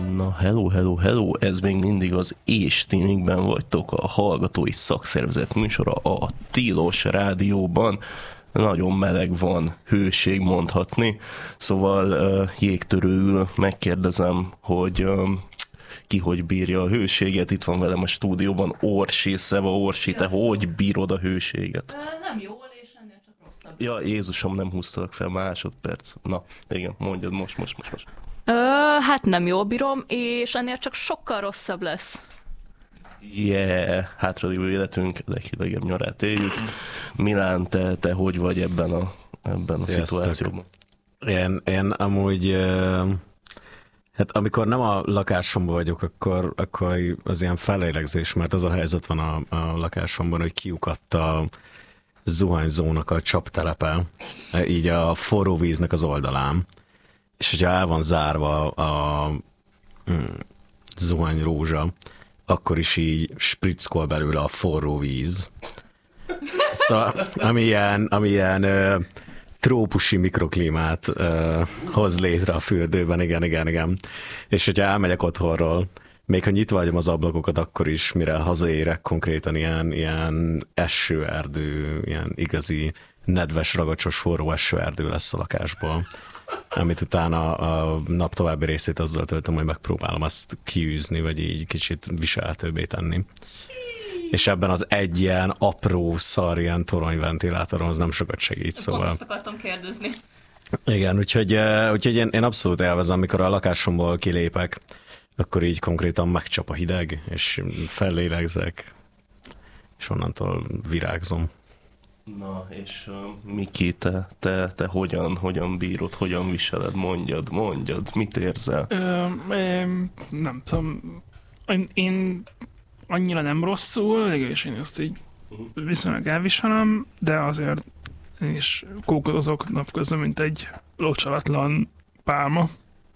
Na, hello, hello, hello, ez még mindig az És ti mikben vagytok, a Hallgatói Szakszervezet műsora a Tilos Rádióban. Nagyon meleg van, hőség mondhatni, szóval jégtörőül megkérdezem, hogy ki hogy bírja a hőséget. Itt van velem a stúdióban Orsi. Szeva Orsi, te hogy bírod a hőséget? Nem jól, és ennél csak rosszabb. Ja, Jézusom, nem húztalak fel másodperc. Na, igen, mondjad most. Hát nem jól bírom, és ennél csak sokkal rosszabb lesz. Hátralévő életünk leghilegebb nyarát éljük. Milán, te hogy vagy ebben a szituációban? Én amúgy, hát amikor nem a lakásomban vagyok, akkor az ilyen fellélegzés, mert az a helyzet van a lakásomban, hogy kiukadt a zuhanyzónak a csaptelepe, így a forró víznek az oldalán, és hogyha el van zárva a zuhanyrózsa, akkor is így sprickol belőle a forró víz. Szóval, ami ilyen trópusi mikroklímát hoz létre a fürdőben, igen. És hogyha elmegyek otthonról, még ha nyitva hagyom az ablakokat, akkor is, mire hazaérek, konkrétan ilyen esőerdő, ilyen igazi nedves, ragacsos, forró esőerdő lesz a lakásból. Amit utána a nap további részét azzal töltöm, hogy megpróbálom azt kiűzni, vagy így kicsit viselhetőbbé tenni. És ebben az egy ilyen apró szar, ilyen toronyventilátoron az nem sokat segít, szóval. Azt akartam kérdezni. Igen, úgyhogy én abszolút élvezem, amikor a lakásomból kilépek, akkor így konkrétan megcsap a hideg, és fellélegzek, és onnantól virágzom. Na, és Miki, te hogyan bírod, hogyan viseled? Mondjad, mit érzel? Nem tudom, én annyira nem rosszul, és én ezt így viszonylag elviselem, de azért én is kókodozok napközben, mint egy locsalatlan pálma.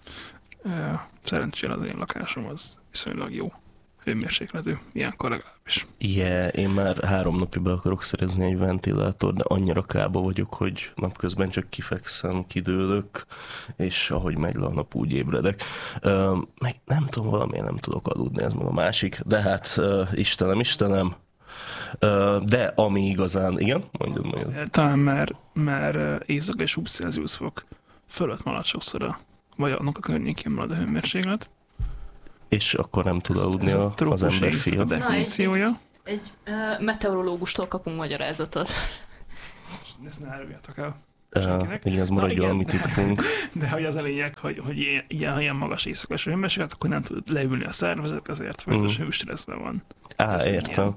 Szerencsére az én lakásom az viszonylag jó hőmérsékletű, ilyenkor legalábbis. Én már 3 napig be akarok szerezni egy ventilátort, de annyira kába vagyok, hogy napközben csak kifekszem, kidőlök, és ahogy megy le a nap, úgy ébredek. Meg nem tudom, valamiért nem tudok aludni, ez meg a másik, de hát Istenem. De ami igazán, igen, mondjad. Talán mert éjszaka és 20 Celsius fok fölött marad sokszor vagy annak a környékén marad a hőmérséklet. És akkor nem tud aludni az ember fia. Definíciója. Egy meteorológustól kapunk magyarázatot. Ezt ne áruljátok el. Igen, ez maradjon a mi titkunk. De hogy az a lényeg, hogy ilyen magas éjszakos hőmérséklet, akkor nem tud leülni a szervezet, ezért folyamatosan hőstresszben van. Értem.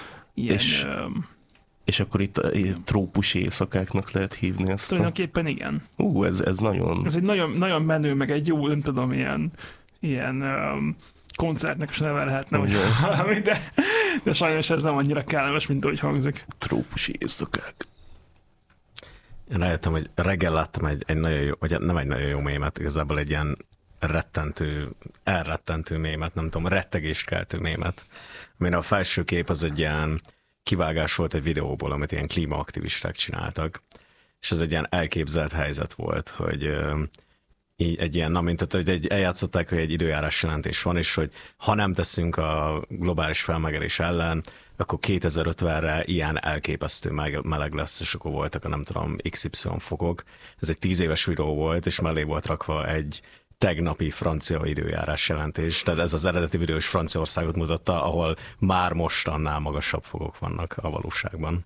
És akkor itt trópusi éjszakáknak lehet hívni ezt? Tulajdonképpen igen. Ez nagyon... Ez egy nagyon, nagyon menő, meg egy jó, nem tudom, ilyen koncertnek is neve lehetne, vagy valami, de sajnos ez nem annyira kellemes, mint ahogy hangzik. Trópusi éjszakák. Én rájöttem, hogy reggel láttam egy nagyon jó, vagy nem egy nagyon jó mémet, igazából egy ilyen elrettentő mémet, nem tudom, rettegést keltő mémet, amire a felső kép az egy ilyen kivágás volt egy videóból, amit ilyen klímaaktivisták csináltak, és ez egy ilyen elképzelt helyzet volt, hogy így egy ilyen, hogy eljátszották, hogy egy időjárás jelentés van, és hogy ha nem teszünk a globális felmelegedés ellen, akkor 2050-re ilyen elképesztő meleg lesz, és akkor voltak a nem tudom XY fokok. Ez egy 10 éves videó volt, és mellé volt rakva egy tegnapi francia időjárás jelentés. Tehát ez az eredeti videó is Franciaországot mutatta, ahol már most annál magasabb fokok vannak a valóságban.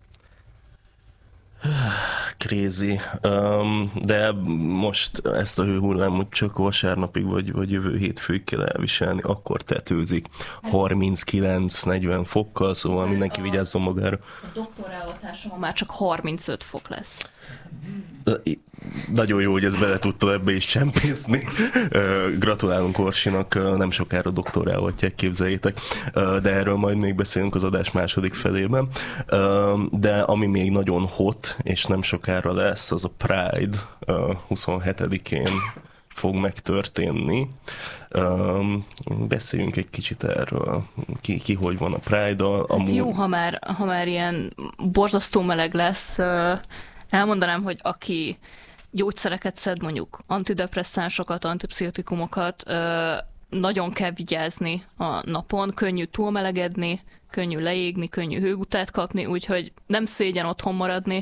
Crazy. De most ezt a hőhullámot csak vasárnapig vagy jövő hétfőig kell elviselni, akkor tetőzik 39-40 fokkal, szóval mindenki vigyázzon magára. A doktorállatásomon már csak 35 fok lesz. Nagyon jó, hogy ezt bele tudtad ebbe is csempészni. Gratulálunk Orsinak, nem sokára doktorálhatják, képzeljétek. De erről majd még beszélünk az adás második felében. De ami még nagyon hot, és nem sokára lesz, az a Pride 27-én fog megtörténni. Beszéljünk egy kicsit erről. Ki hogy van a Pride-dal. Hát jó, ha már ilyen borzasztó meleg lesz, elmondanám, hogy aki gyógyszereket szed, mondjuk antidepresszánsokat, antipszichotikumokat, nagyon kell vigyázni a napon, könnyű túlmelegedni, könnyű leégni, könnyű hőgutát kapni, úgyhogy nem szégyen otthon maradni,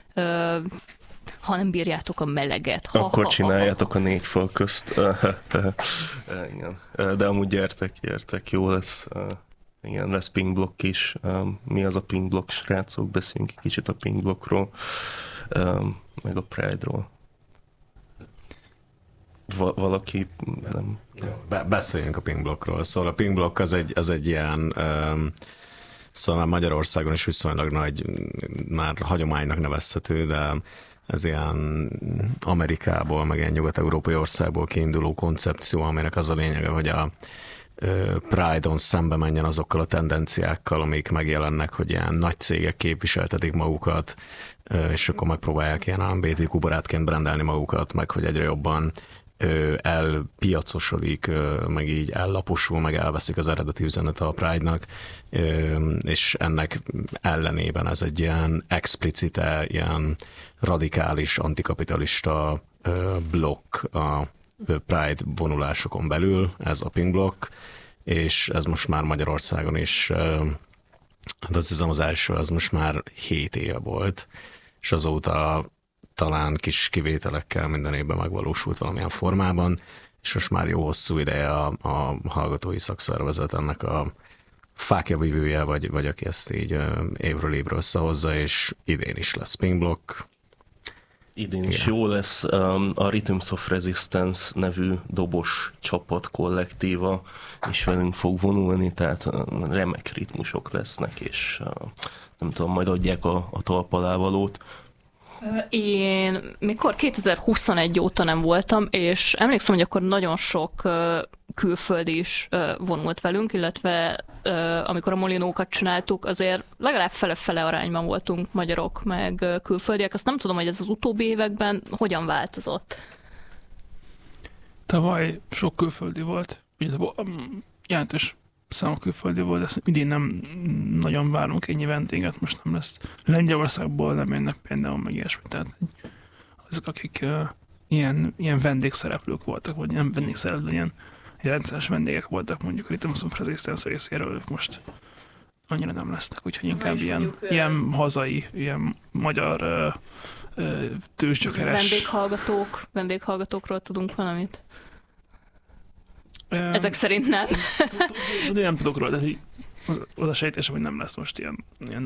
ha nem bírjátok a meleget. Akkor csináljátok a 4 fal közt. Igen. De amúgy gyertek, jó lesz. Igen, lesz pingblock is. Mi az a pingblock, srácok? Beszéljünk egy kicsit a pingblockról, meg a Pride-ról. Valaki nem... Beszéljünk a pingblockról. Szóval a pingblock az egy ilyen... Szóval Magyarországon is viszonylag nagy, már hagyománynak nevezhető, de ez ilyen Amerikából, meg ilyen nyugat-európai országból kiinduló koncepció, aminek az a lényege, hogy a Pride-on szembe menjen azokkal a tendenciákkal, amik megjelennek, hogy ilyen nagy cégek képviseltetik magukat, és akkor megpróbálják ilyen LMBTQ barátként brendelni magukat, meg hogy egyre jobban elpiacosodik, meg így ellaposul, meg elveszik az eredeti üzenet a Pride-nak, és ennek ellenében ez egy ilyen explicite, ilyen radikális, antikapitalista blokk a Pride vonulásokon belül, ez a Pink Block, és ez most már Magyarországon is, hát azt hiszem az első, az most már 7 éve volt, és azóta talán kis kivételekkel minden évben megvalósult valamilyen formában, és most már jó hosszú ideje a hallgatói szakszervezet ennek a fákjavívője, vagy aki ezt így évről évre összehozza, és idén is lesz Pink Block. Idén is jó lesz. A Rhythms of Resistance nevű dobos csapat kollektíva is velünk fog vonulni, tehát remek ritmusok lesznek, és nem tudom, majd adják a talpalávalót. Én mikor 2021 óta nem voltam, és emlékszem, hogy akkor nagyon sok külföldi is vonult velünk, illetve amikor a molinókat csináltuk, azért legalább fele-fele arányban voltunk magyarok, meg külföldiek. Azt nem tudom, hogy ez az utóbbi években hogyan változott. Tavaly sok külföldi volt, jelentős számú külföldi volt, de idén nem nagyon várunk ennyi vendéget, most nem lesz. Lengyelországból nem jönnek például meg ilyesmi, tehát azok, akik ilyen vendégszereplők voltak, vagy nem vendégszereplők, ilyen rendszeres vendégek voltak mondjuk a Rhythms of Resistance részéről, ők most annyira nem lesznek, úgyhogy inkább ilyen hazai, ilyen magyar tőzsgyökeres. Vendéghallgatókról tudunk valamit? Ezek szerint nem. Nem tudok róla, de az a sejtésem, hogy nem lesz most ilyen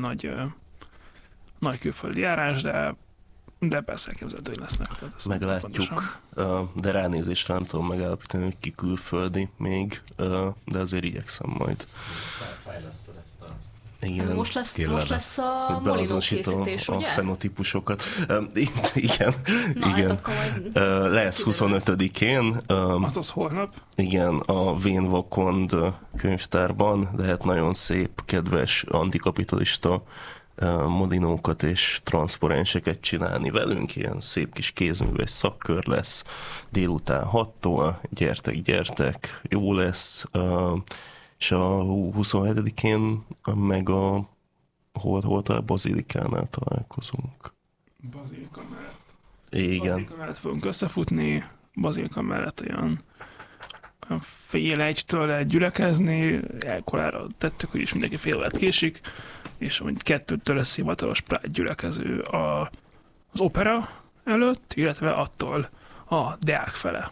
nagy külföldi járás, de persze elképzelhető, hogy lesznek. Meglátjuk, de ránézésre nem tudom megállapítani, hogy ki külföldi még, de azért igyekszem majd. Fejleszted ezt a... Igen, most lesz a molinó készítés, ugye? A fenotípusokat. Igen. Na, igen. Hát akkor majd lesz 25-én. Azaz holnap. Igen, a Vén Vakond könyvtárban lehet nagyon szép, kedves, antikapitalista molinókat és transzparenseket csinálni velünk. Ilyen szép kis kézműves szakkör lesz délután 6-tól. Gyertek, jó lesz. És a 27-én meg hol a Bazilikánál találkozunk. Bazilika mellett. Igen. Bazilika mellett fogunk összefutni, Bazilika mellett olyan fél egytől gyülekezni, elkorára tettük, hogy is mindenki fél órát késik, és amúgy 2-től lesz hivatalos Pride gyülekező az opera előtt, illetve attól a Deák fele.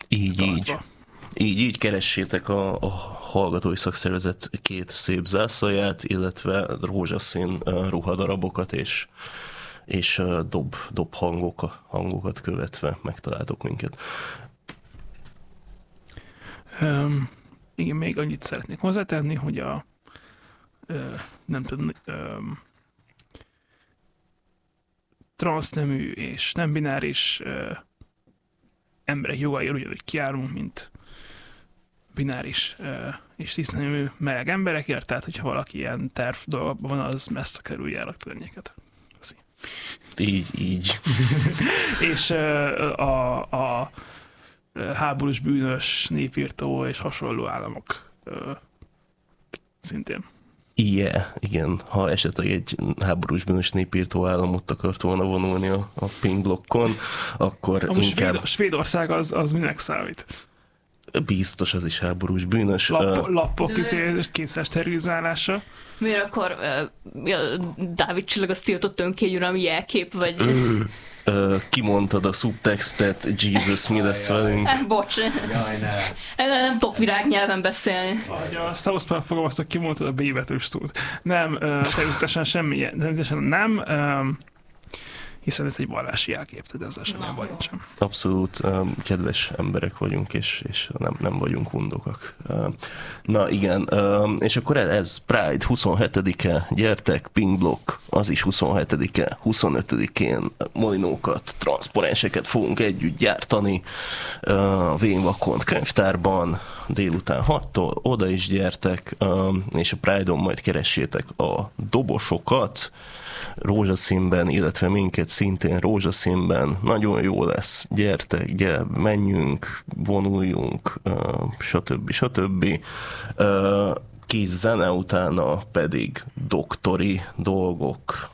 Így keressétek a hallgatói szakszervezet 2 szép zászlaját, illetve rózsaszín ruhadarabokat és dob hangokat követve megtaláltok minket. Igen, még annyit szeretnék hozzátenni, hogy nem tudom, transznemű és nem bináris emberek jogairól ugyanúgy kiállunk, mint bináris és tisztnemű meleg emberekért, tehát hogyha valaki ilyen terv dolgokban van, az messze kerülje el a környéket. Így. És a háborús, bűnös, népírtó és hasonló államok szintén. Igen. Ha esetleg egy háborús, bűnös, népírtó államot akart volna vonulni a Pink Blockon, akkor inkább... Svédország az minek számít? Biztos, ez is háborús bűnös. Lappok készes sterilizálása. Miért akkor Dávid csillag azt tiltott önkényuralmi jelkép, vagy... Kimondtad a szubtextet, Jesus, mi lesz velünk? Bocs. Jaj, ne. Nem tudok virágnyelven beszélni. A South Park fogalmaztak, kimondtad a B betűs szót. Nem, természetesen semmilyen, természetesen nem, hiszen ez egy vallási jelkép, tehát ezzel semmilyen baj nincsen. Abszolút kedves emberek vagyunk, és nem vagyunk undokak. Na igen, és akkor ez Pride 27-e, gyertek, Pink Block, az is 27-e, 25-én molinókat, transzparenseket fogunk együtt gyártani a Vénvakont könyvtárban, délután 6-tól, oda is gyertek, és a Pride-on majd keressétek a dobosokat, rózsaszínben, illetve minket szintén rózsaszínben. Nagyon jó lesz. Gyertek, menjünk, vonuljunk, stb. Kis zene, utána pedig doktori dolgok.